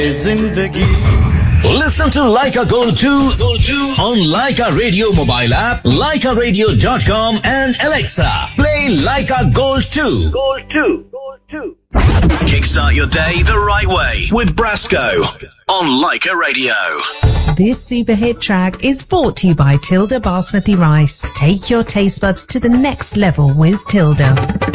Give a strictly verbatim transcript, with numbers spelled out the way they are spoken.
जिंदगी Listen to Leica Gold two on Leica Radio mobile app, leica radio dot com and Alexa. Play Leica Gold two. Gold two. Gold two. Kickstart your day the right way with Brasco on Leica Radio. This super hit track is brought to you by Tilda Basmati Rice. Take your taste buds to the next level with Tilda.